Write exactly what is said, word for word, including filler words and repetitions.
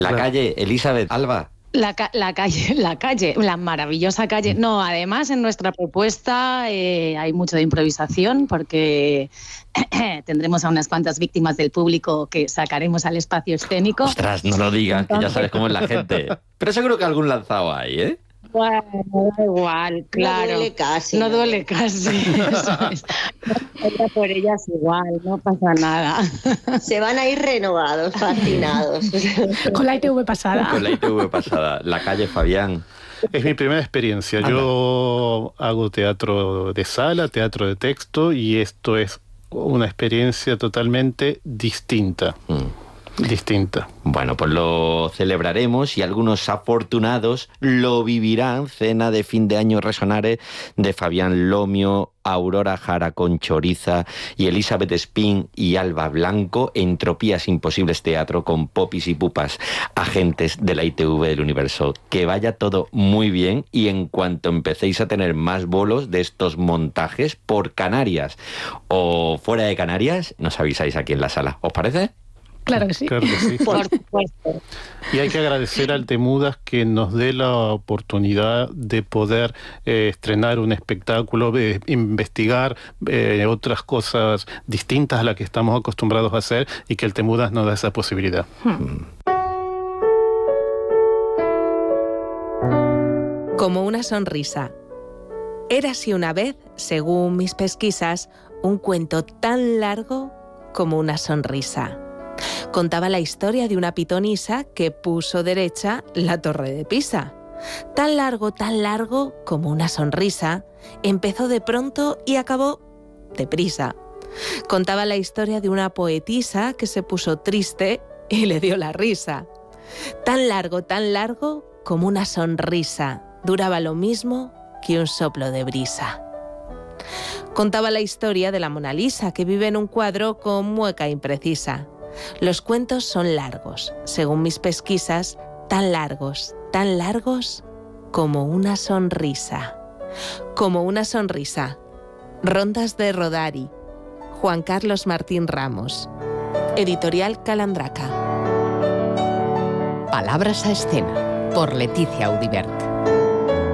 La claro. calle Elizabeth Alba. La, ca la calle, la calle, la maravillosa calle. No, además en nuestra propuesta eh, hay mucho de improvisación porque tendremos a unas cuantas víctimas del público que sacaremos al espacio escénico. Ostras, no lo digas, que ya sabes cómo es la gente. Pero seguro que algún lanzado hay, ¿eh? Bueno, da igual, claro. No duele casi. No duele casi. Eso es. No, por ellas igual, no pasa nada. Se van a ir renovados, fascinados. Con la I T V pasada. Con la I T V pasada. La calle Fabián. Es mi primera experiencia. Anda. Yo hago teatro de sala, teatro de texto, y esto es una experiencia totalmente distinta. Mm. Distinta. Bueno, pues lo celebraremos y algunos afortunados lo vivirán. Cena de fin de año Resonare de Fabián Lomio, Aurora Jara con Choriza y Elizabeth Spin y Alba Blanco. Entropías Imposibles Teatro con Popis y Pupas, agentes de la I T V del Universo. Que vaya todo muy bien y en cuanto empecéis a tener más bolos de estos montajes por Canarias o fuera de Canarias, nos avisáis aquí en la sala. ¿Os parece? Claro que sí. Claro que sí. Por supuesto. Y hay que agradecer al Temudas que nos dé la oportunidad de poder eh, estrenar un espectáculo, de investigar eh, otras cosas distintas a las que estamos acostumbrados a hacer, y que el Temudas nos da esa posibilidad. Hmm. Como una sonrisa. Érase una vez, según mis pesquisas, un cuento tan largo como una sonrisa. Contaba la historia de una pitonisa que puso derecha la torre de Pisa. Tan largo, tan largo como una sonrisa, empezó de pronto y acabó deprisa. Contaba la historia de una poetisa que se puso triste y le dio la risa. Tan largo, tan largo como una sonrisa, duraba lo mismo que un soplo de brisa. Contaba la historia de la Mona Lisa, que vive en un cuadro con mueca imprecisa. Los cuentos son largos, según mis pesquisas, tan largos, tan largos como una sonrisa. Como una sonrisa. Rondas de Rodari. Juan Carlos Martín Ramos. Editorial Calandraca. Palabras a escena, por Leticia Audibert.